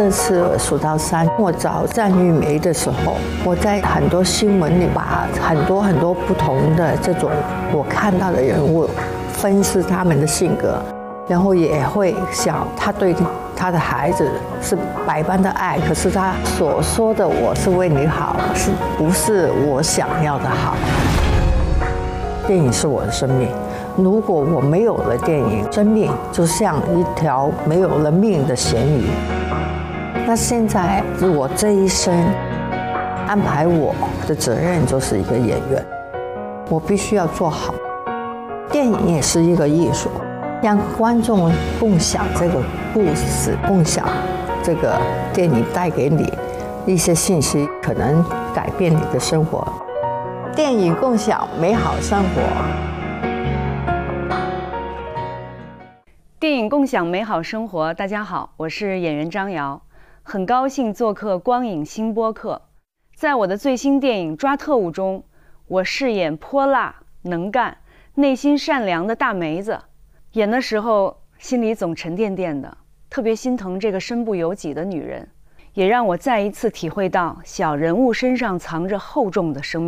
这次数到3，我找战玉梅的时候，我在很多新闻里把很多不同的这种我看到的人物分析他们的性格，然后也会想他对他的孩子是百般的爱，可是他所说的我是为你好，是不是我想要的好？电影是我的生命，如果我没有了电影，生命就像一条没有了命的咸鱼。那现在我这一生安排我的责任就是一个演员，我必须要做好。电影也是一个艺术，让观众共享这个故事，共享这个电影带给你一些信息，可能改变你的生活。电影共享美好生活。 电影共享美好生活，大家好，我是演员张瑶，很高兴做客光影新播客。在我的最新电影《抓特务》中，我饰演泼辣、能干、内心善良的大梅子。演的时候心里总沉甸甸的，特别心疼这个身不由己的女人，也让我再一次体会到小人物身上藏着厚重的生命。